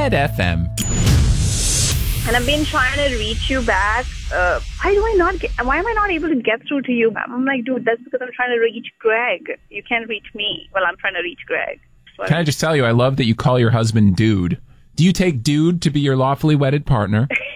Red FM. And I've been trying to reach you back. Why am I not able to get through to you? I'm like, dude, that's because I'm trying to reach Greg. You can't reach me. Well, I'm trying to reach Greg. Can I just tell you, I love that you call your husband dude. Do you take dude to be your lawfully wedded partner?